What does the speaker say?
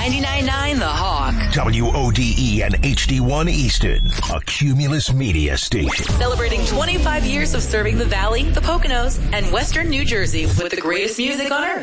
99.9 The Hawk. WODE and HD1 Easton, a Cumulus Media station. Celebrating 25 years of serving the Valley, the Poconos, and Western New Jersey with the greatest music on earth.